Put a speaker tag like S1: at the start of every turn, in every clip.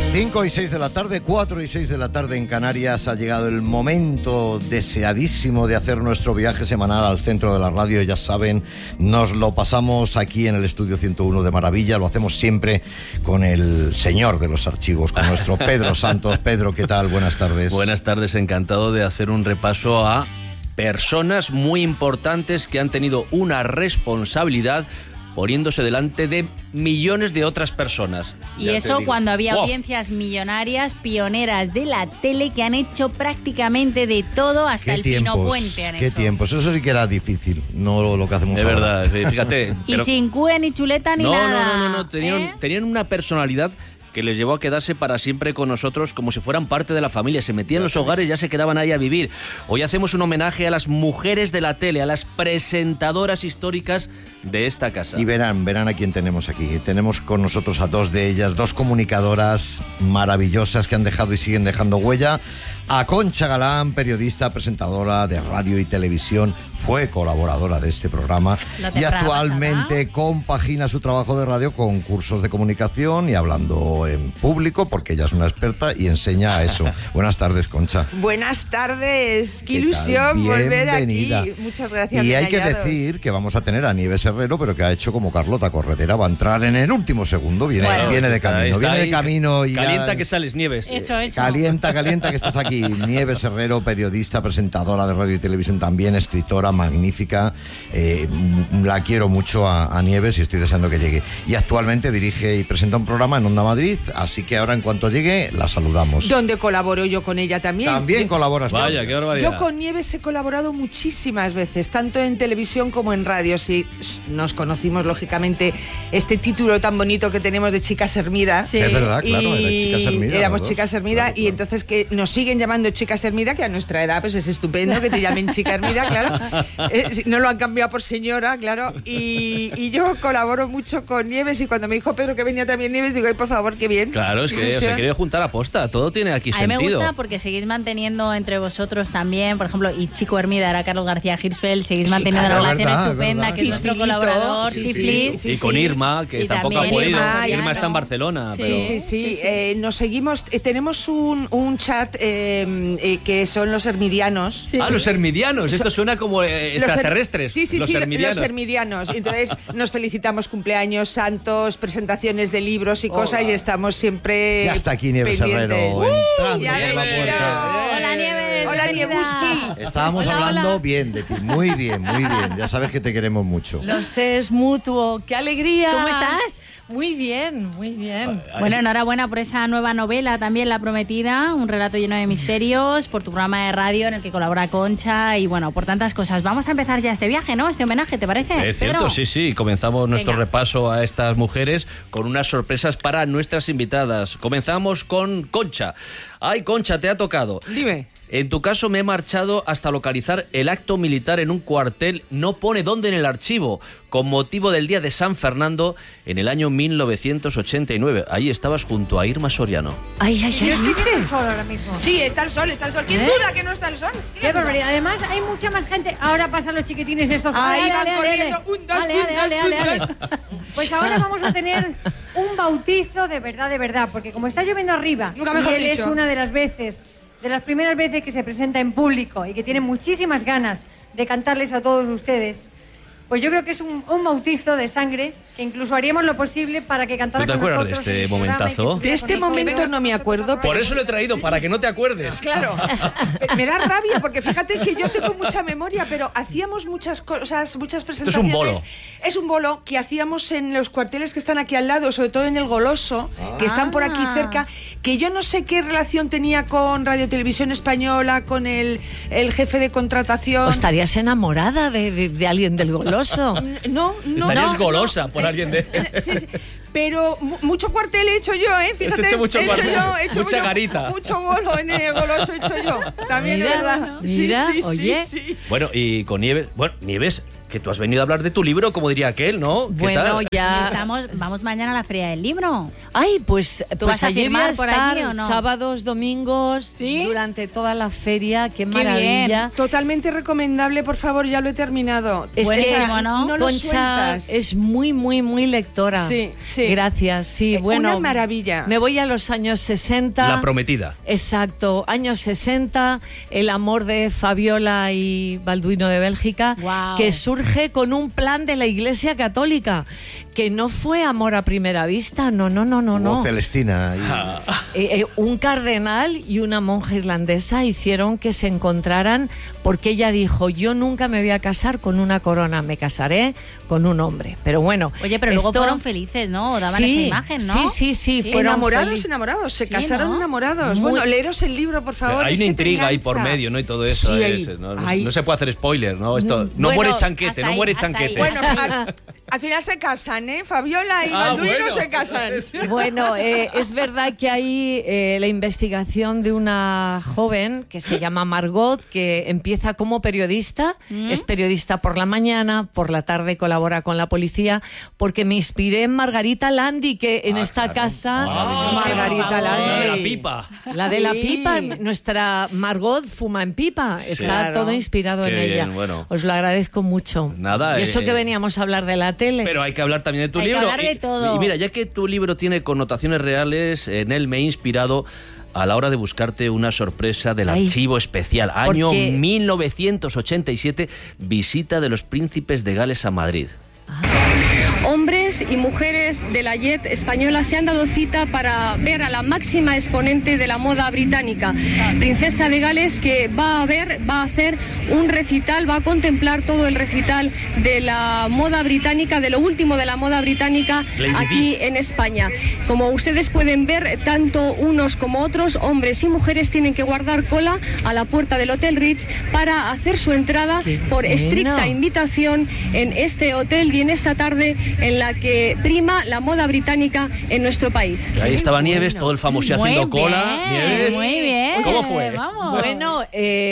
S1: 5 y 6 de la tarde, 4 y 6 de la tarde en Canarias. Ha llegado el momento deseadísimo de hacer nuestro viaje semanal al centro de la radio. Ya saben, nos lo pasamos aquí en el Estudio 101 de maravilla. Lo hacemos siempre con el señor de los archivos, con nuestro Pedro Santos. Pedro, ¿qué tal? Buenas tardes.
S2: Buenas tardes, encantado de hacer un repaso a personas muy importantes que han tenido una responsabilidad poniéndose delante de millones de otras personas.
S3: Y eso cuando había audiencias millonarias, pioneras de la tele, que han hecho prácticamente de todo, hasta el Pino Puente han hecho.
S1: Qué tiempos, eso sí que era difícil, no lo que hacemos
S2: de
S1: ahora.
S2: De verdad, fíjate.
S3: Y pero sin cue, ni chuleta, ni nada.
S2: No, tenían una personalidad que les llevó a quedarse para siempre con nosotros como si fueran parte de la familia. Se metían en los hogares, ya se quedaban ahí a vivir. Hoy hacemos un homenaje a las mujeres de la tele, a las presentadoras históricas de esta casa.
S1: Y verán a quién tenemos aquí. Tenemos con nosotros a dos de ellas, dos comunicadoras maravillosas que han dejado y siguen dejando huella. A Concha Galán, periodista, presentadora de radio y televisión, fue colaboradora de este programa y actualmente compagina su trabajo de radio con cursos de comunicación y hablando en público, porque ella es una experta y enseña eso. Buenas tardes, Concha.
S4: Buenas tardes, qué ilusión volver aquí. Muchas gracias.
S1: Y hay que decir que vamos a tener a Nieves Herrero, pero que ha hecho como Carlota Corredera, va a entrar en el último segundo, viene de camino. Y
S2: calienta
S1: ya,
S2: que sales, Nieves.
S3: Eso.
S1: Calienta que estás aquí. Nieves Herrero, periodista, presentadora de radio y televisión también, escritora magnífica. La quiero mucho a Nieves y estoy deseando que llegue. Y actualmente dirige y presenta un programa en Onda Madrid, así que ahora en cuanto llegue la saludamos.
S4: Donde colaboro yo con ella también.
S1: También colaboras.
S2: Vaya, qué barbaridad.
S4: Yo con Nieves he colaborado muchísimas veces, tanto en televisión como en radio. Sí, nos conocimos, lógicamente, este título tan bonito que tenemos de Chicas Hermida.
S1: Sí. Es verdad, claro,
S4: éramos Chicas Hermida,
S1: claro.
S4: Y entonces que nos siguen llamando Chicas Hermida, que a nuestra edad pues es estupendo que te llamen Chica Hermida, claro. No lo han cambiado por señora, claro. Y yo colaboro mucho con Nieves, y cuando me dijo Pedro que venía también Nieves, digo, ay, por favor, qué bien.
S2: Claro, es que se quiere juntar a posta, todo tiene aquí sentido.
S3: A mí me gusta porque seguís manteniendo entre vosotros también, por ejemplo, y Chico Hermida era Carlos García Hirschfeld, seguís manteniendo una relación estupenda, que es nuestro colaborador, Chiflis.
S2: Y con Irma, que tampoco ha podido. Irma está en Barcelona.
S4: Sí. Nos seguimos, tenemos un chat que son los hermidianos.
S2: Sí. Los hermidianos, esto suena como extraterrestres. Los
S4: hermidianos. Entonces nos felicitamos cumpleaños, santos, presentaciones de libros y cosas, y estamos siempre
S1: ya está aquí Nieves Herrero entrando por la puerta.
S3: Hola, Nieves.
S4: Hola, Niebuski.
S1: Estábamos hablando bien de ti, muy bien. Ya sabes que te queremos mucho.
S5: Lo sé, es mutuo. ¡Qué alegría!
S3: ¿Cómo estás?
S5: Muy bien.
S3: Bueno, enhorabuena por esa nueva novela, también La Prometida, un relato lleno de misterios, por tu programa de radio en el que colabora Concha y bueno, por tantas cosas. Vamos a empezar ya este viaje, ¿no? Este homenaje, ¿te parece?
S2: Es cierto,
S3: Pedro?
S2: sí. Comenzamos nuestro repaso a estas mujeres con unas sorpresas para nuestras invitadas. Comenzamos con Concha. Ay, Concha, te ha tocado.
S4: Dime.
S2: En tu caso me he marchado hasta localizar el acto militar en un cuartel, no pone dónde en el archivo, con motivo del Día de San Fernando en el año 1989. Ahí estabas junto a Irma Soriano.
S5: Ay.
S4: ¿Qué dices?
S5: Ahora mismo.
S4: Sí, está el sol. ¿Quién duda que no está el sol?
S5: Qué barbaridad. Además, hay mucha más gente. Ahora pasan los chiquitines estos.
S4: Ahí van corriendo.
S5: Ale. Pues ahora vamos a tener un bautizo de verdad, porque como está lloviendo arriba,
S4: nunca mejor
S5: y él
S4: dicho.
S5: es una de las primeras veces que se presenta en público y que tiene muchísimas ganas de cantarles a todos ustedes, pues yo creo que es un bautizo de sangre, que incluso haríamos lo posible para que cantara con nosotros.
S2: ¿Tú te acuerdas de este momentazo?
S4: De este momento no me acuerdo.
S2: Por eso lo he traído, para que no te acuerdes.
S4: Claro, me da rabia porque fíjate que yo tengo mucha memoria, pero hacíamos muchas cosas, muchas presentaciones.
S2: Esto es un bolo.
S4: Es un bolo que hacíamos en los cuarteles que están aquí al lado, sobre todo en el Goloso, que están por aquí cerca, que yo no sé qué relación tenía con Radio Televisión Española, con el jefe de contratación.
S5: ¿O estarías enamorada de alguien del Goloso?
S4: No.
S2: Estarías golosa por alguien de...
S4: Sí. Pero mucho cuartel he hecho yo, fíjate.
S2: Has hecho mucho cuartel,
S4: he hecho
S2: mucha garita.
S4: Mucho bolo en el Goloso he hecho yo. También es verdad.
S5: Mira,
S4: sí,
S5: oye.
S4: Sí.
S2: Bueno, y con Nieves... Bueno, Nieves, que tú has venido a hablar de tu libro, como diría aquel, ¿no? ¿Qué
S5: Bueno,
S2: tal?
S5: ya...
S3: Vamos mañana a la Feria del Libro.
S6: Ay, pues
S3: vas a
S6: allí voy a
S3: firmar por
S6: estar
S3: allí, ¿o no?
S6: sábados, domingos,
S3: ¿Sí?
S6: durante toda la feria. Qué
S3: Qué
S6: maravilla.
S4: Totalmente recomendable, por favor, ya lo he terminado.
S6: Es
S3: Buenísimo,
S6: que
S3: ¿no?
S4: No lo
S6: Concha
S4: sueltas.
S6: es muy, muy, muy lectora.
S4: Sí, sí.
S6: Gracias, sí. Bueno,
S4: una maravilla.
S6: Me voy a los años 60.
S2: La prometida.
S6: Exacto, años 60, el amor de Fabiola y Balduino de Bélgica,
S3: Guau.
S6: que surge con un plan de la Iglesia Católica, que no fue amor a primera vista, no.
S1: Hubo Celestina.
S6: Un cardenal y una monja irlandesa hicieron que se encontraran, porque ella dijo, yo nunca me voy a casar con una corona, me casaré con un hombre. Pero bueno,
S3: Oye, pero luego
S6: esto-
S3: fueron felices, ¿no? O daban
S6: Sí,
S3: esa imagen, ¿no?
S6: Sí, fueron
S4: Enamorados,
S6: felices.
S4: se
S3: Sí,
S4: casaron
S3: ¿no?
S4: enamorados. Bueno, leeros el libro, por favor.
S2: Hay
S4: es
S2: una
S4: que te
S2: intriga ahí por
S4: engancha.
S2: medio, ¿no? Y todo eso.
S4: Sí,
S2: No se puede hacer spoiler, ¿no? Esto, no
S6: Bueno,
S2: muere Chanquete,
S3: hasta
S2: no
S3: ahí,
S2: muere
S3: hasta ahí.
S2: Chanquete.
S4: Bueno, al final se casan, ¿eh? Fabiola y Balduino
S2: bueno.
S4: se casan.
S6: Bueno, es verdad que hay la investigación de una joven que se llama Margot, que empieza como periodista, es periodista por la mañana, por la tarde colabora con la policía, porque me inspiré en Margarita Landi, que en esta casa...
S4: Margarita
S2: La de la
S4: Landi.
S2: pipa.
S6: La de la
S4: Sí.
S6: pipa, nuestra Margot fuma en pipa, está
S4: Claro.
S6: todo inspirado
S2: Qué
S6: en ella.
S2: bien, bueno.
S6: Os lo agradezco mucho.
S2: Nada,
S6: Y eso que veníamos a hablar de la tele.
S2: Pero hay que hablar también de tu
S3: Hay que
S2: libro.
S3: hablar de todo.
S2: Y mira, ya que tu libro tiene connotaciones reales, en él me he inspirado a la hora de buscarte una sorpresa del
S6: Ay.
S2: archivo especial. Año
S6: Porque-
S2: 1987, visita de los príncipes de Gales a Madrid.
S7: Hombres y mujeres de la Jet española se han dado cita para ver a la máxima exponente de la moda británica, Princesa de Gales, que va a hacer un recital, va a contemplar todo el recital de la moda británica, de lo último de la moda británica
S2: Lady
S7: aquí en España. Como ustedes pueden ver, tanto unos como otros, hombres y mujeres, tienen que guardar cola a la puerta del Hotel Ritz para hacer su entrada
S6: ¡Qué
S7: por
S6: bueno!
S7: estricta invitación en este hotel y en esta tarde en la que prima la moda británica en nuestro país.
S2: Ahí estaba Nieves, todo el famoso
S3: Muy
S2: haciendo cola.
S3: bien,
S2: Nieves.
S3: muy bien.
S2: ¿Cómo fue?
S3: Vamos.
S6: Bueno,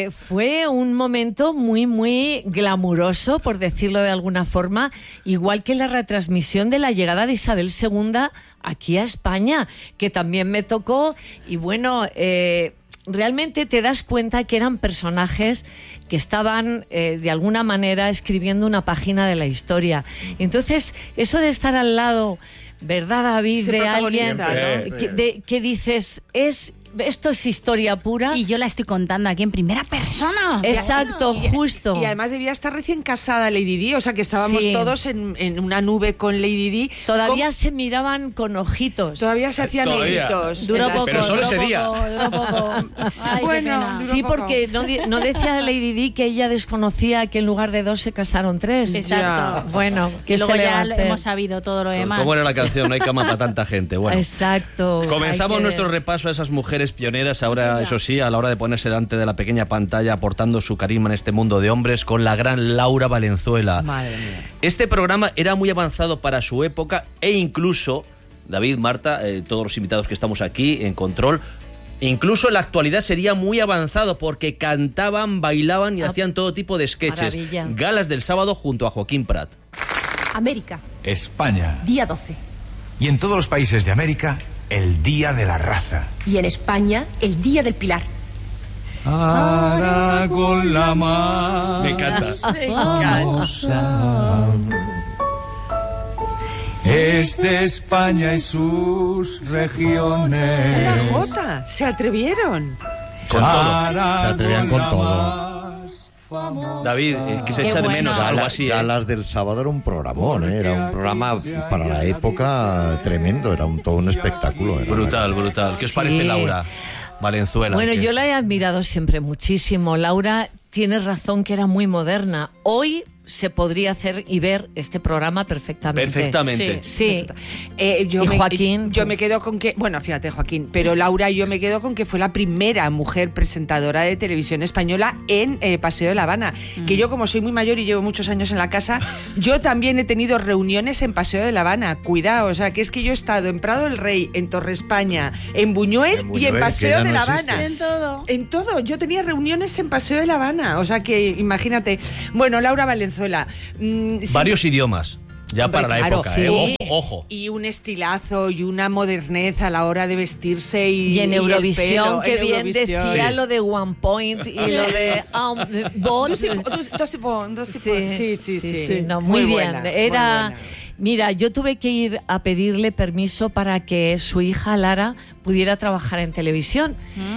S6: fue un momento muy, muy glamuroso, por decirlo de alguna forma, igual que la retransmisión de la llegada de Isabel II aquí a España, que también me tocó. Y bueno, realmente te das cuenta que eran personajes que estaban de alguna manera escribiendo una página de la historia. Entonces, eso de estar al lado, ¿verdad, David?
S4: Ser
S6: De alguien
S4: protagonista,
S2: ¿no?
S6: que dices, esto es historia pura.
S3: Y yo la estoy contando aquí en primera persona.
S6: Exacto, justo.
S4: Y además debía estar recién casada Lady Di, o sea que estábamos
S6: Sí.
S4: todos en una nube con Lady Di.
S6: Todavía se miraban con ojitos.
S4: Todavía se hacían
S2: Todavía.
S4: ojitos.
S3: Duró
S4: en las-
S3: poco,
S2: Pero solo
S3: duró
S2: ese día.
S3: poco, duró poco. Ay, qué
S4: Bueno,
S3: pena.
S4: duró
S6: Sí,
S4: poco.
S6: porque no decía Lady Di que ella desconocía que en lugar de 2 se casaron 3.
S3: Exacto.
S6: Bueno,
S3: Y
S6: ¿qué
S3: luego
S6: se le va
S3: ya
S6: a hacer?
S3: hemos sabido todo lo demás.
S2: ¿Cómo era la canción? No hay cama para tanta gente. Bueno.
S6: Exacto.
S2: Comenzamos
S6: Hay que-
S2: nuestro repaso a esas mujeres pioneras, ahora, eso sí, a la hora de ponerse delante de la pequeña pantalla, aportando su carisma en este mundo de hombres, con la gran Laura Valenzuela.
S4: Madre mía.
S2: Este programa era muy avanzado para su época e incluso, David, Marta, todos los invitados que estamos aquí en Control, incluso en la actualidad sería muy avanzado porque cantaban, bailaban y hacían todo tipo de sketches.
S6: Maravilla.
S2: Galas del sábado junto a Joaquín Prat.
S8: América,
S9: España.
S8: día 12.
S9: Y en todos los países de América, el Día de la Raza.
S8: Y en España, el Día del Pilar.
S9: Ahora con la mano.
S2: Me encanta.
S9: Es de España y sus regiones.
S4: Una jota, se atrevieron.
S2: Con todo.
S1: Se atrevían con todo.
S2: David, que se
S3: Qué
S2: echa de
S3: bueno.
S2: menos algo así.
S1: Galas del sábado era un programón, ¿eh? Era un programa para la época tremendo, era todo un espectáculo. Era
S2: Brutal, brutal. ¿Qué os parece,
S6: Sí.
S2: Laura Valenzuela?
S6: Bueno,
S2: Que-
S6: yo la he admirado siempre muchísimo. Laura tiene razón que era muy moderna. Hoy se podría hacer y ver este programa perfectamente.
S2: Perfectamente.
S6: Sí.
S4: Yo
S6: Y Joaquín,
S4: Yo
S6: tú.
S4: me quedo con que, bueno, fíjate, Joaquín, pero Laura, yo me quedo con que fue la primera mujer presentadora de televisión española en Paseo de la Habana. Que yo, como soy muy mayor y llevo muchos años en la casa, yo también he tenido reuniones en Paseo de la Habana. Cuidado, o sea, que es que yo he estado en Prado del Rey, en Torre España, en Buñuel,
S1: En Buñuel,
S4: y en
S1: que
S4: Paseo
S1: ya
S4: de
S1: no
S4: la
S1: existe.
S4: Habana.
S3: En todo.
S4: En todo, yo tenía reuniones en Paseo de la Habana, o sea que imagínate. Bueno, Laura Valenzuela.
S2: Varios idiomas. Ya
S4: Hombre,
S2: para la
S4: claro,
S2: época,
S6: sí.
S2: Ojo.
S4: Y un estilazo y una modernez a la hora de vestirse
S6: Y en
S4: el
S6: Eurovisión,
S4: pelo,
S6: que
S4: en
S6: bien
S4: Eurovisión.
S6: decía lo de One Point y lo de Bot.
S4: Sí.
S6: No, muy bien.
S4: buena,
S6: Era,
S4: muy buena.
S6: mira, yo tuve que ir a pedirle permiso para que su hija Lara pudiera trabajar en televisión.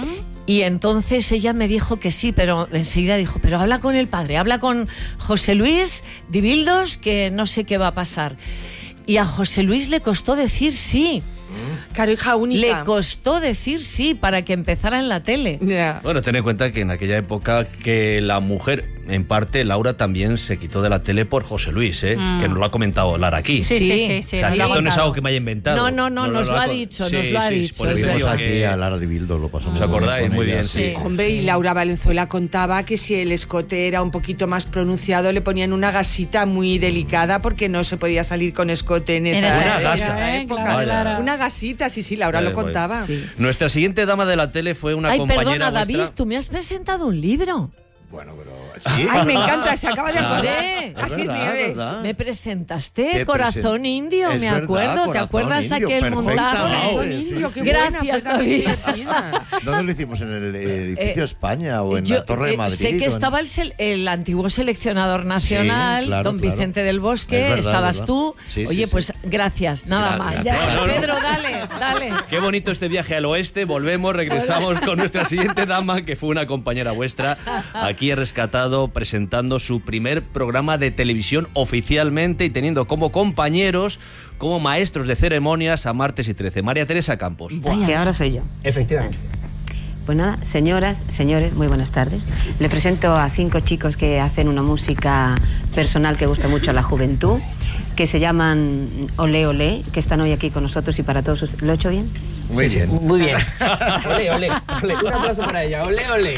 S6: Y entonces ella me dijo que sí, pero enseguida dijo, pero habla con el padre, habla con José Luis Dibildos, que no sé qué va a pasar. Y a José Luis le costó decir sí.
S4: Claro, hija única.
S6: Le costó decir sí para que empezara en la tele.
S4: Ya.
S2: Bueno, ten en cuenta que en aquella época que la mujer, en parte, Laura también se quitó de la tele por José Luis, que nos lo ha comentado Lara aquí.
S3: Sí.
S2: O sea,
S3: nos
S2: que
S3: lo ha
S2: esto no es
S3: contado.
S2: algo que me haya inventado.
S6: No, nos lo ha dicho, nos lo ha dicho.
S2: por eso
S1: Tuvimos
S2: digo
S1: aquí
S2: que-
S1: a Lara de Bildo, lo pasamos.
S2: ¿Os acordáis?
S1: con
S2: Muy
S1: ella,
S2: bien, sí.
S4: Hombre, y Laura Valenzuela contaba que si el escote era un poquito más pronunciado le ponían una gasita muy delicada porque no se podía salir con escote en esa,
S3: esa
S2: Una
S4: en
S2: gasa.
S4: esa época.
S3: Claro,
S2: claro.
S4: Una gasita, sí, Laura lo
S2: Vale.
S4: contaba.
S6: Sí.
S2: Nuestra siguiente dama de la tele fue una
S6: Ay,
S2: compañera
S6: perdona,
S2: vuestra.
S6: David, tú me has presentado un libro.
S1: Bueno, pero sí.
S4: Ay, me encanta, se acaba de acordar.
S6: Hombre,
S4: Así es,
S1: verdad,
S4: Nieves.
S1: verdad.
S6: Me presentaste
S1: Te
S6: Corazón Indio,
S1: Es
S6: me
S1: verdad,
S6: acuerdo. ¿Te
S1: Corazón
S6: acuerdas
S1: Indio,
S6: aquel montaje?
S1: perfectamente.
S4: Corazón Indio,
S1: Sí,
S4: qué
S1: sí.
S4: buena,
S6: Gracias,
S4: fue también
S6: David.
S4: divertida.
S1: ¿Dónde lo hicimos? ¿En el edificio España o en
S6: Yo,
S1: la Torre de Madrid?
S6: sé que
S1: o en-
S6: estaba el antiguo seleccionador nacional,
S1: Sí, claro,
S6: don
S1: claro.
S6: Vicente del Bosque,
S1: Es verdad,
S6: estabas
S1: es verdad.
S6: tú.
S1: Sí,
S6: Oye,
S1: sí,
S6: pues
S1: sí.
S6: gracias, nada más.
S2: Gracias.
S6: Ya,
S2: No, no.
S6: Pedro, dale.
S2: Qué bonito este viaje al oeste. Volvemos, regresamos con nuestra siguiente dama, que fue una compañera vuestra. Aquí he rescatado presentando su primer programa de televisión oficialmente y teniendo como compañeros, como maestros de ceremonias a Martes y 13. María Teresa Campos.
S10: Que ahora soy yo.
S11: Efectivamente.
S10: Pues nada, señoras, señores, muy buenas tardes. Le presento a 5 chicos que hacen una música personal que gusta mucho a la juventud, que se llaman Olé Olé, que están hoy aquí con nosotros y para todos ustedes. ¿Lo he hecho bien?
S1: Muy bien.
S11: Muy bien. Olé, olé, olé. Un aplauso para ella. Olé, olé.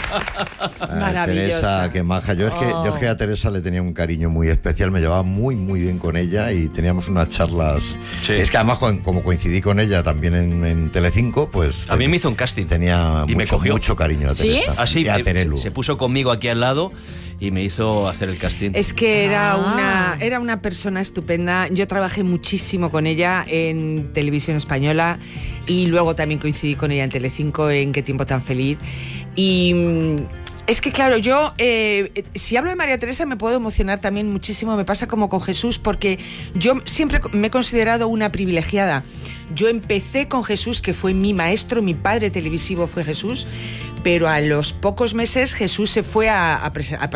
S1: Ay,
S4: Maravillosa.
S1: Teresa, qué maja. Yo es que a Teresa le tenía un cariño muy especial, me llevaba muy bien con ella y teníamos unas charlas.
S2: Sí.
S1: Es que además como coincidí con ella también en Telecinco, pues
S2: A mí me hizo un casting.
S1: tenía
S2: Y me cogió.
S1: mucho cariño a
S3: ¿Sí?
S1: Teresa.
S2: Así,
S1: y a Terelu.
S2: se puso conmigo aquí al lado y me hizo hacer el casting.
S4: Es que
S6: Ah.
S4: era una persona estupenda. Yo trabajé muchísimo con ella en Televisión Española y luego también coincidí con ella en Telecinco en Qué tiempo tan feliz. Y es que claro, yo si hablo de María Teresa me puedo emocionar también muchísimo. Me pasa como con Jesús porque yo siempre me he considerado una privilegiada. Yo empecé con Jesús, que fue mi maestro, mi padre televisivo fue Jesús, pero a los pocos meses Jesús se fue a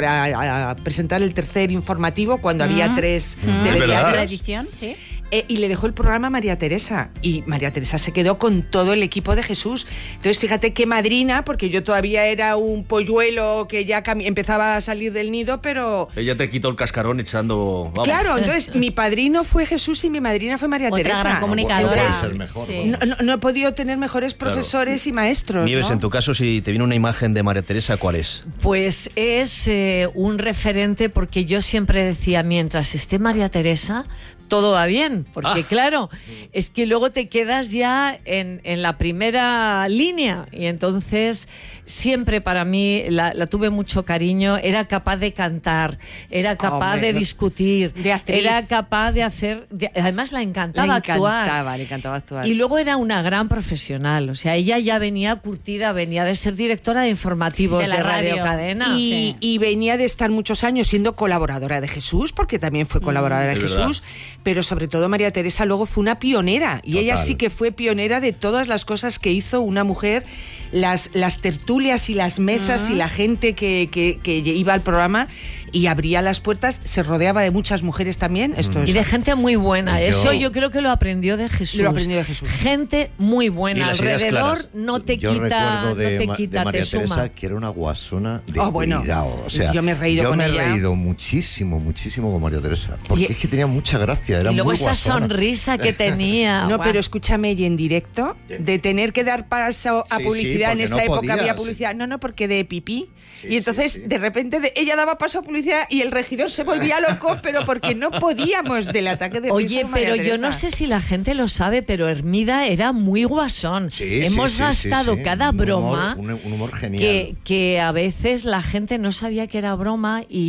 S4: presentar el tercer informativo cuando había 3
S2: verdad.
S4: telediarios.
S3: La edición, sí.
S4: Y le dejó el programa a María Teresa. Y María Teresa se quedó con todo el equipo de Jesús. Entonces, fíjate qué madrina, porque yo todavía era un polluelo que ya empezaba a salir del nido, pero...
S2: Ella te quitó el cascarón echando... vamos.
S4: Claro, entonces mi padrino fue Jesús y mi madrina fue María
S3: Otra
S4: Teresa.
S3: gran comunicadora.
S1: No puede ser mejor,
S3: Sí.
S1: vamos.
S4: No he podido tener mejores profesores y maestros.
S2: Nieves,
S4: ¿no?
S2: en tu caso, si te viene una imagen de María Teresa, ¿cuál es?
S6: Pues es un referente porque yo siempre decía, mientras esté María Teresa, todo va bien, porque claro, es que luego te quedas ya en la primera línea y entonces siempre para mí la tuve mucho cariño, era capaz de cantar, era capaz
S4: Hombre,
S6: de discutir,
S4: de actriz.
S6: era capaz de hacer, además la encantaba actuar.
S4: Le encantaba actuar.
S6: Y luego era una gran profesional, o sea, ella ya venía curtida, venía de ser directora de informativos
S3: De la
S6: de Radio
S3: radio.
S6: Cadena.
S4: Y venía de estar muchos años siendo colaboradora de Jesús, porque también fue colaboradora de
S2: Es
S4: Jesús, pero sobre todo María Teresa luego fue una pionera, y ella
S1: Total.
S4: sí que fue pionera de todas las cosas que hizo una mujer, las tertulias y las mesas y la gente que iba al programa y abría las puertas, se rodeaba de muchas mujeres también. Esto es
S6: Y de gente muy buena. Eso yo creo que lo aprendió de Jesús.
S4: Lo aprendió de Jesús.
S6: Gente muy buena.
S2: Y las ideas
S6: Alrededor
S2: claras.
S6: no te
S1: Yo
S6: quita,
S1: recuerdo
S6: no
S1: de,
S6: te
S1: Ma-
S6: quita,
S1: de María
S6: te suma.
S1: Teresa que era una guasona de
S4: bueno,
S1: cuidado. O sea,
S4: yo me he reído con
S1: me he
S4: ella.
S1: reído muchísimo con María Teresa. Porque
S4: Y-
S1: es que tenía mucha gracia, era
S6: Y luego
S1: muy
S6: esa
S1: guasona.
S6: sonrisa que tenía.
S4: No,
S6: guau.
S4: pero escúchame, y en directo, de tener que dar paso a
S1: Sí,
S4: publicidad,
S1: sí,
S4: en
S1: porque
S4: esa
S1: no
S4: época
S1: podía,
S4: había
S1: sí.
S4: publicidad. No, porque de pipí.
S1: Sí,
S4: y entonces,
S1: sí, sí.
S4: de repente, ella daba paso a publicidad y el regidor se volvía loco, pero porque no podíamos del ataque de
S6: Oye,
S4: risa de María
S6: pero yo
S4: Teresa.
S6: no sé si la gente lo sabe, pero Hermida era muy guasón.
S1: Sí,
S6: Hemos
S1: sí, sí,
S6: gastado
S1: sí.
S6: cada
S1: Un humor-
S6: broma
S1: un humor genial.
S6: que a veces la gente no sabía que era broma y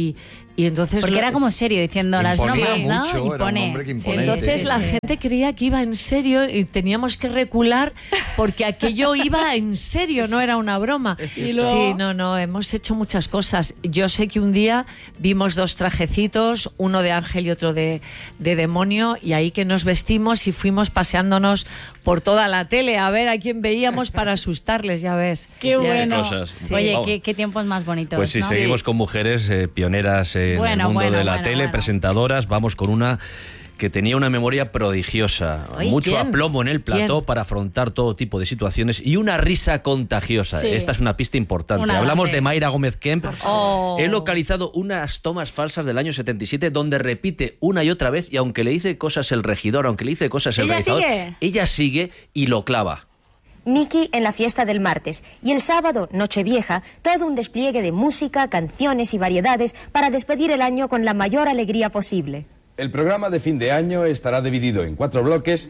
S6: Y entonces
S3: Porque era como serio, diciendo las
S1: Imponía
S3: normas, ¿no?
S1: mucho, era un
S3: Impone.
S1: hombre que
S3: Sí,
S1: imponente.
S6: Entonces la gente creía que iba en serio y teníamos que recular porque aquello iba en serio, no era una broma.
S3: Y luego-
S6: Sí, no, hemos hecho muchas cosas. Yo sé que un día vimos 2 trajecitos, uno de ángel y otro de demonio, y ahí que nos vestimos y fuimos paseándonos por toda la tele a ver a quién veíamos para asustarles, ya ves.
S3: Qué
S6: Ya-
S3: bueno.
S2: cosas.
S6: Sí.
S3: Oye,
S2: Vamos.
S3: qué tiempos más bonitos,
S2: Pues sí,
S3: ¿no?
S2: seguimos con mujeres pioneras en
S3: Bueno,
S2: el mundo
S3: bueno,
S2: de la
S3: bueno,
S2: tele,
S3: bueno.
S2: presentadoras. Vamos con una que tenía una memoria prodigiosa,
S6: Oye,
S2: mucho
S6: ¿quién?
S2: aplomo en el plató
S6: ¿Quién?
S2: para afrontar todo tipo de situaciones y una risa contagiosa.
S3: Sí.
S2: Esta es una pista importante.
S3: Una
S2: Hablamos
S3: grande.
S2: de Mayra Gómez Kemp.
S6: Oh.
S2: He localizado unas tomas falsas del año 77 donde repite una y otra vez, y aunque le dice cosas el regidor, aunque le dice cosas el
S3: ¿Ella
S2: realizador,
S3: sigue?
S2: ella sigue y lo clava.
S12: Miki en la fiesta del martes y el sábado, Nochevieja, todo un despliegue de música, canciones y variedades para despedir el año con la mayor alegría posible.
S13: El programa de fin de año estará dividido en 4 bloques.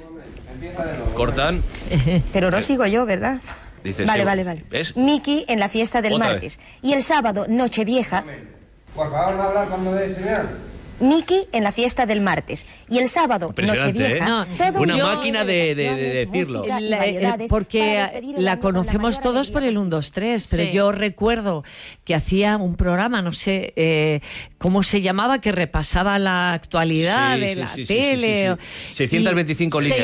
S2: Cortan.
S12: Pero no sigo yo, ¿verdad?
S2: Dice,
S12: Vale,
S2: sí.
S12: vale.
S2: ¿Ves?
S12: Miki en la fiesta del
S2: Otra
S12: martes y el sábado, Nochevieja.
S11: Por favor, no hablar cuando dé señal.
S12: Miki en la fiesta del martes y el sábado,
S2: Impresionante,
S12: Nochevieja.
S2: ¿eh?
S6: No,
S12: todo
S2: Una
S12: un
S2: máquina de
S12: canciones,
S2: decirlo.
S12: música y
S6: La-
S12: variedades para
S6: porque
S12: despedir el
S6: la
S12: año con
S6: conocemos
S12: mayor
S6: todos por el
S12: alegría
S6: 1, 2, 3, pero
S3: Sí.
S6: yo recuerdo que hacía un programa, no sé cómo se llamaba, que repasaba la actualidad
S2: Sí,
S6: de
S2: sí,
S6: la
S2: sí, sí,
S6: tele.
S2: sí, sí. 625
S6: y
S2: líneas.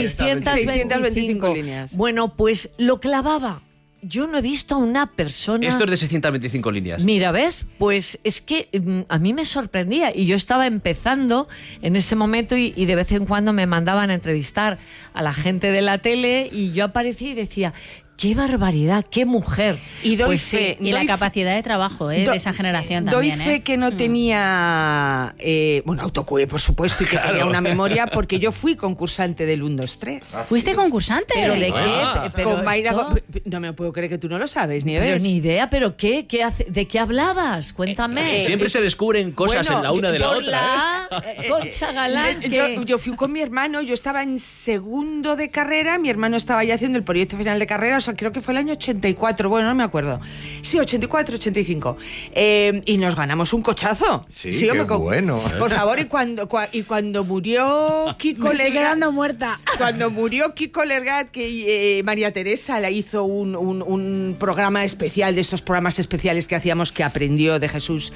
S4: 625 líneas.
S6: Bueno, pues lo clavaba. Yo no he visto a una persona...
S2: Esto es de 625 líneas.
S6: Mira, ¿ves? Pues es que a mí me sorprendía y yo estaba empezando en ese momento y de vez en cuando me mandaban a entrevistar a la gente de la tele y yo aparecía y decía, ¡qué barbaridad, qué mujer!
S4: Y doy
S6: Pues sí,
S4: fe,
S3: Y la
S4: doy fe-
S3: capacidad de trabajo de esa generación
S4: Doy
S3: también.
S4: fe que no tenía, autocue, por supuesto, y que tenía una memoria, porque yo fui concursante del 1, 2, 3.
S3: ¿Fuiste concursante?
S6: ¿Pero de
S2: Ah.
S6: qué? Pero
S4: Con Mayra
S6: esto-
S4: No me puedo creer que tú no lo sabes,
S6: pero
S4: Nieves.
S6: ni idea, ¿pero qué? ¿De qué hablabas? Cuéntame.
S2: Siempre se descubren cosas
S4: bueno,
S2: en la una de la
S6: Por
S2: otra.
S6: la Concha Galán,
S4: Yo fui con mi hermano, yo estaba en segundo de carrera, mi hermano estaba ya haciendo el proyecto final de carrera, o sea, creo que fue el año 84, bueno, no me acuerdo. Sí, 84, 85. Y nos ganamos un cochazo.
S1: Sí, qué
S4: hombre,
S1: bueno.
S4: Por favor, y cuando murió Kiko
S3: Me estoy
S4: Lergat,
S3: quedando muerta.
S4: cuando murió Kiko Lergat, que María Teresa le hizo un programa especial, de estos programas especiales que hacíamos, que aprendió de Jesús,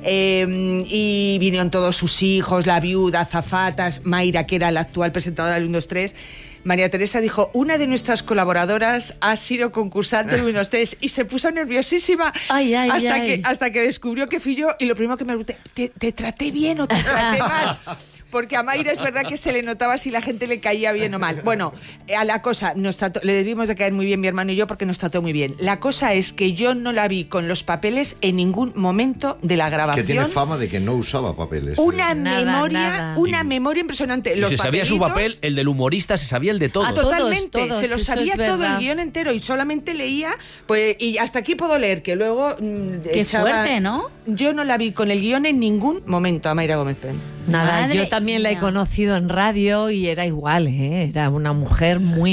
S4: y vinieron todos sus hijos, la viuda, azafatas, Mayra, que era la actual presentadora del 1, 2, 3. María Teresa dijo, una de nuestras colaboradoras ha sido concursante del 1, 2, 3, y se puso nerviosísima hasta que descubrió que fui yo, y lo primero que me pregunté, ¿te traté bien o te traté mal? Porque a Mayra es verdad que se le notaba si la gente le caía bien o mal. Bueno, a la cosa, le debimos de caer muy bien mi hermano y yo, porque nos trató muy bien. La cosa es que yo no la vi con los papeles en ningún momento de la
S1: Que
S4: grabación.
S1: tiene fama de que no usaba papeles.
S4: Una
S6: Nada.
S4: memoria impresionante.
S2: Y
S4: Los
S2: se sabía su
S4: papelitos-
S2: papel, el del humorista, se sabía el de todos.
S4: Totalmente,
S6: todos,
S4: se lo
S6: eso
S4: sabía
S6: es
S4: todo,
S6: verdad.
S4: el guión entero, y solamente leía, pues, y hasta aquí puedo leer, que luego
S3: Qué fuerte, ¿no?
S4: Yo no la vi con el guión en ningún momento a Mayra Gómez Pen.
S6: Nada,
S3: Madre
S6: yo también la he
S3: mía.
S6: conocido en radio y era igual, era una mujer muy,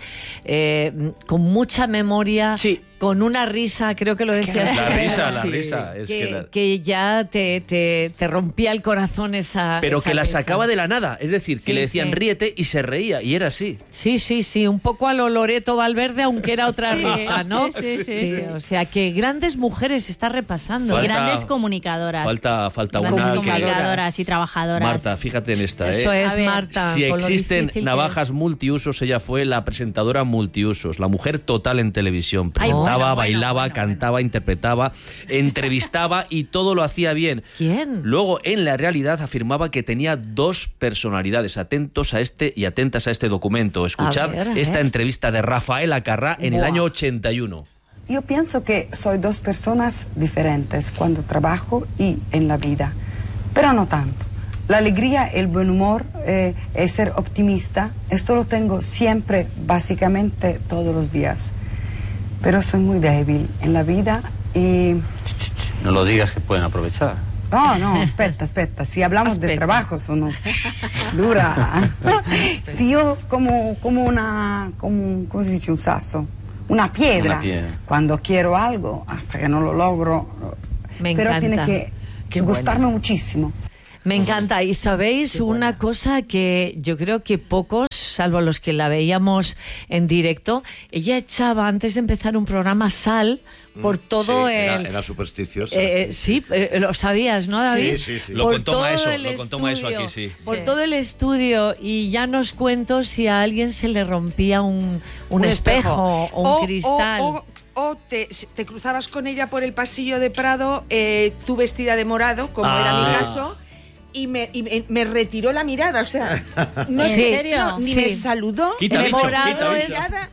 S6: con mucha memoria, con una risa, creo que lo decías.
S2: La
S6: tú,
S2: risa, la
S6: sí.
S2: risa. Es
S6: que ya te rompía el corazón esa.
S2: pero
S6: esa
S2: que la
S6: risa.
S2: sacaba de la nada. Es decir, que
S6: Sí,
S2: le decían
S6: sí.
S2: ríete y se reía. Y era así.
S6: Sí, un poco a lo Loreto Valverde, aunque era otra
S3: Sí,
S6: risa, ¿no?
S3: sí.
S6: O sea, que grandes mujeres está repasando.
S2: Falta-
S3: Grandes comunicadoras.
S2: Falta
S3: Grandes
S2: una que...
S3: comunicadoras y trabajadoras.
S2: Marta, fíjate en esta.
S6: Eso
S2: ¿eh?
S6: es,
S3: A ver.
S6: Marta.
S2: Si
S6: con lo
S2: existen
S6: difícil que
S2: navajas multiusos, ella fue la presentadora multiusos, la mujer total en televisión.
S3: Ay,
S2: Presentaba,
S3: bueno,
S2: bailaba,
S3: bueno.
S2: cantaba, interpretaba, entrevistaba y todo lo hacía bien.
S6: ¿Quién?
S2: Luego, en la realidad, afirmaba que tenía 2 personalidades. Atentos a este y atentas a este documento. Escuchad
S6: A ver.
S2: esta entrevista de Rafael Acarrá en el
S6: Buah.
S2: año 81.
S14: Yo pienso que soy 2 personas diferentes cuando trabajo y en la vida, pero no tanto. La alegría, el buen humor, el ser optimista, esto lo tengo siempre, básicamente todos los días. Pero soy muy débil en la vida y...
S15: No lo digas, que pueden aprovechar.
S14: No, aspetta. Si hablamos de trabajo, sono dura. Si yo como ¿cómo se dice? Un sasso, una piedra.
S15: Una piedra.
S14: Cuando quiero algo, hasta que no lo logro.
S6: Me
S14: pero
S6: encanta.
S14: gustarme muchísimo.
S6: Me encanta. Y sabéis una cosa que yo creo que pocos, salvo los que la veíamos en directo, ella echaba antes de empezar un programa sal por todo
S1: sí,
S6: el...
S1: Era supersticiosa.
S6: Sí, lo sabías, ¿no, David?
S1: Sí.
S2: Lo contó Maeso aquí, sí.
S6: Por todo el estudio, y ya nos cuento si a alguien se le rompía un espejo o un cristal.
S4: O te cruzabas con ella por el pasillo de Prado, tú vestida de morado, como era mi caso, y me retiró la mirada, o sea, no
S3: ¿En serio?
S4: ni me saludó,
S2: Quita
S4: me
S2: bicho,
S4: morado
S2: quita bicho.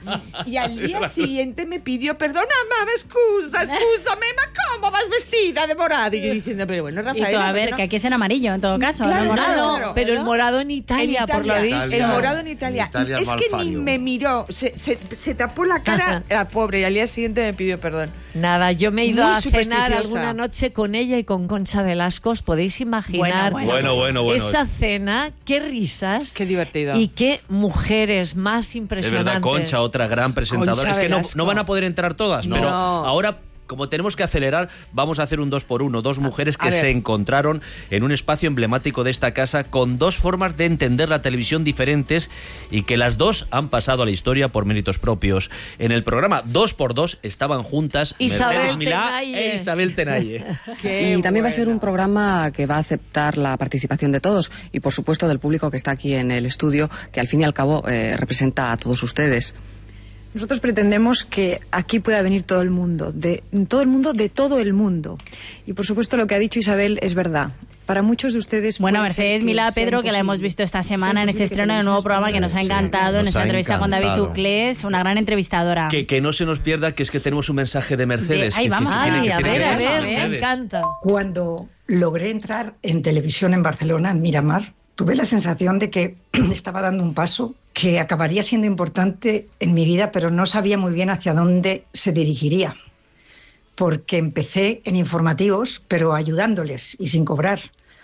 S4: y al día siguiente me pidió perdón, mamá, scúsame, ma, ¿cómo vas vestida de morado? Y yo diciendo, pero bueno, Rafael.
S3: Y tú, a ver,
S4: no?
S3: que aquí es en amarillo, en todo caso.
S4: Claro,
S3: ¿no? Morado.
S4: claro.
S6: Pero el morado en Italia, por lo visto.
S4: El morado en Italia.
S1: Italia
S4: Es que
S1: Malfario.
S4: ni me miró, se tapó la cara, la pobre, y al día siguiente me pidió perdón.
S6: Nada, yo me he ido
S4: Muy
S6: a cenar
S4: supersticiosa.
S6: alguna noche con ella y con Concha Velasco. ¿Os podéis imaginar
S2: Bueno.
S6: esa cena? Qué risas.
S4: Qué divertido.
S6: Y qué mujeres más
S2: De
S6: impresionantes.
S2: verdad, Concha, otra gran presentadora.
S4: Concha
S2: Es que
S4: Velasco.
S2: no van a poder entrar todas,
S4: No.
S2: pero ahora, como tenemos que acelerar, vamos a hacer un 2x1. Dos mujeres que
S4: A ver.
S2: se encontraron en un espacio emblemático de esta casa con dos formas de entender la televisión diferentes y que las dos han pasado a la historia por méritos propios. En el programa 2x2 estaban juntas
S6: Isabel
S2: Mercedes Milá
S6: Tenaye.
S2: e Isabel Tenaye.
S16: Y también va a ser un programa que va a aceptar la participación de todos y, por supuesto, del público que está aquí en el estudio, que al fin y al cabo representa a todos ustedes.
S17: Nosotros pretendemos que aquí pueda venir todo el mundo, de todo el mundo. Y por supuesto lo que ha dicho Isabel es verdad. Para muchos de ustedes...
S3: Bueno,
S17: puede ser
S3: Mercedes Milá,
S17: sea
S3: Pedro, que la hemos
S17: imposible.
S3: visto esta
S17: Sea
S3: semana en ese
S17: imposible que
S3: estreno del nuevo
S17: televisión
S3: programa que nos ha encantado, en
S1: nos
S3: esa
S1: ha
S3: entrevista con David
S1: encantado.
S3: Uclés, una gran entrevistadora.
S2: Que no se nos pierda, que es que tenemos un mensaje de Mercedes.
S3: Ahí
S2: que
S3: vamos.
S2: tiene
S6: Ay,
S2: que-
S6: a
S2: tiene que
S6: ver,
S2: ver con
S6: me
S2: Mercedes.
S6: encanta.
S18: Cuando logré entrar en televisión en Barcelona, en Miramar, tuve la sensación de que estaba dando un paso que acabaría siendo importante en mi vida, pero no sabía muy bien hacia dónde se dirigiría. Porque empecé en informativos, pero ayudándoles y sin cobrar.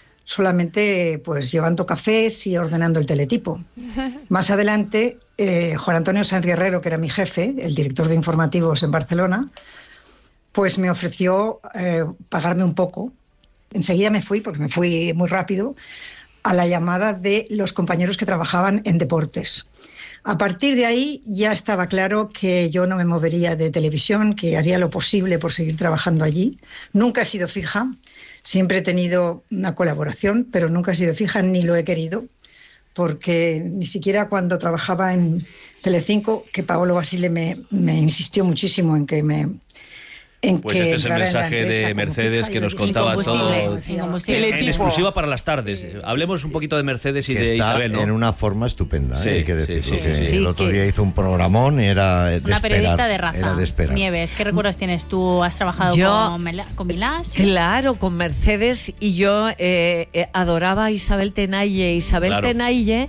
S18: Solamente pues llevando cafés y ordenando el teletipo. Más adelante, Juan Antonio Sáenz Guerrero, que era mi jefe, el director de informativos en Barcelona, pues me ofreció pagarme un poco. Enseguida me fui, porque me fui muy rápido, a la llamada de los compañeros que trabajaban en deportes. A partir de ahí ya estaba claro que yo no me movería de televisión, que haría lo posible por seguir trabajando allí. Nunca he sido fija, siempre he tenido una colaboración, pero nunca he sido fija ni lo he querido, porque ni siquiera cuando trabajaba en Telecinco, que Paolo Basile me insistió muchísimo en que me...
S2: Pues este es el mensaje de Mercedes que nos contaba todo en exclusiva para las tardes. Hablemos un poquito de Mercedes y
S1: Que
S2: de
S1: está
S2: Isabel, ¿no?
S1: en una forma estupenda,
S2: Sí,
S1: hay que decirlo.
S2: sí,
S1: que
S2: sí.
S1: el otro día hizo un programón, era de
S3: Una
S1: esperar,
S3: periodista de raza.
S1: era de esperar.
S3: Nieves, ¿qué recuerdos tienes tú? ¿Has trabajado con Milá? ¿Sí?
S6: Claro, con Mercedes, y yo adoraba a Isabel Tenaye. Isabel Tenaye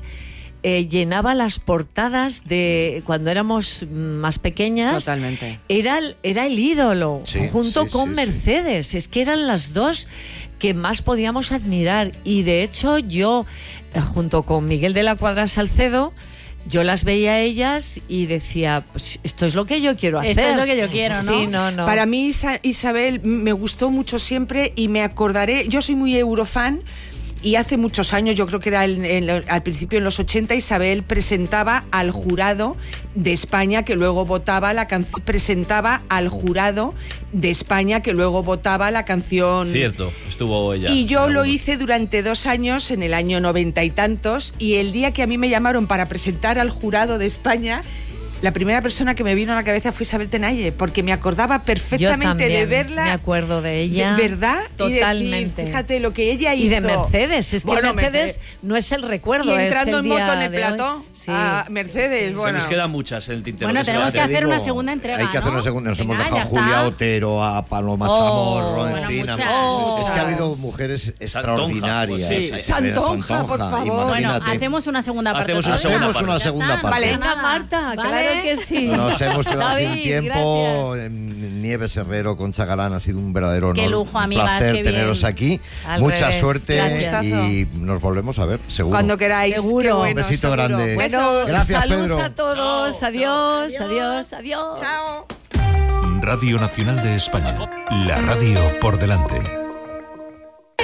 S6: llenaba las portadas de cuando éramos más pequeñas.
S4: Totalmente.
S6: Era el ídolo,
S1: Sí,
S6: junto
S1: sí,
S6: con
S1: sí,
S6: Mercedes. Es que eran las dos que más podíamos admirar. Y de hecho yo, junto con Miguel de la Cuadra Salcedo, yo las veía a ellas y decía, pues esto es lo que yo quiero hacer.
S3: Esto es lo que yo quiero, ¿no?
S6: Sí, no.
S4: Para mí, Isabel me gustó mucho siempre y me acordaré, yo soy muy eurofan. Y hace muchos años, yo creo que era al principio en los 80, Isabel presentaba al jurado de España que luego votaba la canción. Presentaba al jurado de España que luego votaba la canción.
S2: Cierto, estuvo ella.
S4: Y yo lo hice durante 2 años, en el año 90 y tantos, y el día que a mí me llamaron para presentar al jurado de España, la primera persona que me vino a la cabeza fue Isabel Tenaye, porque me acordaba perfectamente de verla.
S6: Me acuerdo de ella.
S4: ¿Verdad?
S6: Totalmente.
S4: Y decir, fíjate lo que ella hizo.
S6: Y de Mercedes, es que
S4: Bueno,
S6: Mercedes no es el recuerdo.
S4: Y entrando
S6: es el
S4: en moto
S6: día
S4: en el
S6: de
S4: plató,
S6: hoy. Sí.
S4: a Mercedes,
S2: Se
S4: bueno.
S2: nos quedan muchas en el tintero.
S3: Bueno,
S2: que se
S3: tenemos
S2: va
S3: que
S2: a
S3: hacer
S2: hacer.
S3: una segunda entrega,
S1: Hay que hacer
S3: ¿no?
S1: una segunda. Nos hemos
S3: Venga,
S1: dejado a
S3: ya
S1: Julia
S3: está.
S1: Otero, a Paloma Chamorro, en
S3: bueno,
S1: fin.
S3: muchas.
S1: Es que ha habido mujeres extraordinarias.
S2: Sí.
S4: Santonja, por favor.
S3: Bueno,
S1: imagínate.
S3: hacemos una segunda parte.
S2: Hacemos una
S3: ¿otra vez?
S2: segunda
S1: Hacemos una
S2: parte.
S1: segunda parte.
S3: Vale.
S6: Venga, Marta, claro que sí.
S1: Nos hemos quedado sin
S6: David,
S1: tiempo.
S6: gracias.
S1: Nieves Herrero, Concha Galán, ha sido un verdadero honor.
S3: Qué lujo,
S1: un
S3: amigas,
S1: placer
S3: qué bien.
S1: teneros aquí.
S6: Al
S1: Mucha
S6: revés,
S1: suerte
S6: gracias.
S1: y nos volvemos a ver, seguro.
S4: Cuando queráis.
S3: Seguro.
S4: Qué bueno,
S1: Un besito
S4: seguro.
S1: grande.
S6: Bueno,
S1: Gracias,
S6: salud
S1: Pedro.
S6: a todos. Adiós, adiós, adiós.
S4: Chao.
S9: Radio Nacional de España. La radio por delante.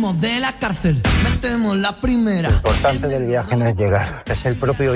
S19: salimos de la cárcel, metemos la primera.
S20: Lo importante del viaje no es llegar, es el propio